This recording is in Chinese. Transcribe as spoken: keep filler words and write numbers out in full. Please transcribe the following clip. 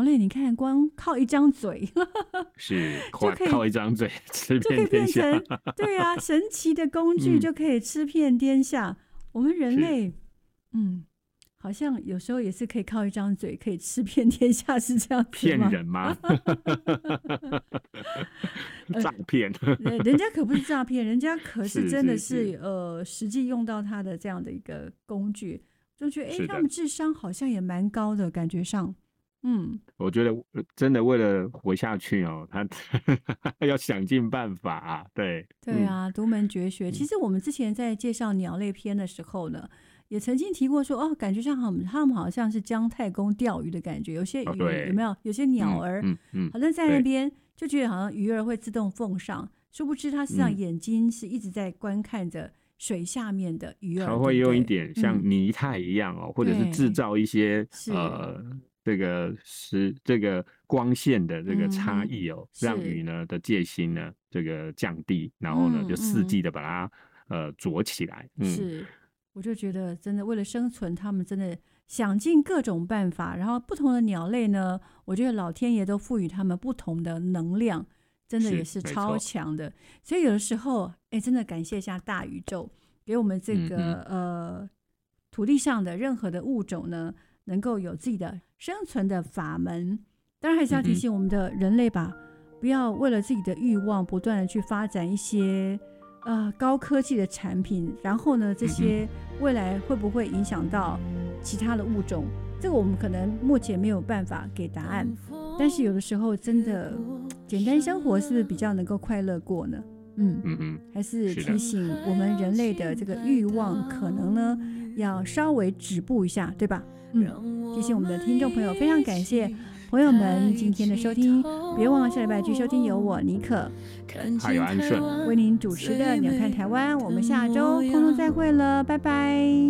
类你看光靠一张嘴是就可以靠一张嘴吃就可以变遍天下。 成对啊，神奇的工具嗯就可以吃遍天下。我们人类，嗯，好像有时候也是可以靠一张嘴可以吃遍天下，是这样子骗吗？ 人吗？诈骗。 呃人家可不是诈骗，人家可是是真的是是呃实际用到他的这样的一个工具，就觉得哎， 是的， 他们智商好像也蛮高的感觉上，嗯， 我觉得呃真的为了活下去哦，他要想尽办法啊。对，嗯对啊，独门绝学。其嗯， 实我们之前在介绍鸟类篇的时候呢，也曾经提过说，哦，感觉上他们他们好像是姜太公钓鱼的感觉，有些哦鱼有对， 没有？有些鸟嗯儿嗯嗯， 好像在那对， 边就觉得好像鱼儿会自动奉上，殊不知它实际上嗯。 眼睛是一直在观看着水下面的鱼儿， 它会用一对不对？ 点像嗯， 泥态一样哦，或者是制对， 造一些是， 呃这个是这个光线的这个嗯哼， 差异哦，让鱼是， 呢的戒心呢这个降低，然后呢就伺嗯嗯。 机的把它呃啄起来。嗯， 是，我就觉得真的为了生存，他们真的想尽各种办法。然后不同的鸟类呢，我觉得老天爷都赋予他们不同的能量，真的也是是超没错。 强的。所以有的时候，哎，真的感谢一下大宇宙，给我们这个嗯嗯， 呃土地上的任何的物种呢，能够有自己的生存的法门。当然还是要提嗯哼， 醒我们的人类吧，不要为了自己的欲望，不断的去发展一些呃高科技的产品，然后呢，这嗯哼， 些未来会不会影响到其他的物种？这个我们可能目前没有办法给答案，但是有的时候真的简单生活是不是比较能够快乐过呢？嗯， 嗯嗯， 还是是的， 提醒我们人类的这个欲望，可能呢要稍微止步一下，对吧？嗯，提醒我们的听众朋友，非常感谢朋友们今天的收听，别忘了下礼拜继续收听由我尼可还有安顺。 为您主持的《鸟看台湾》，我们下周空中再会了，拜拜。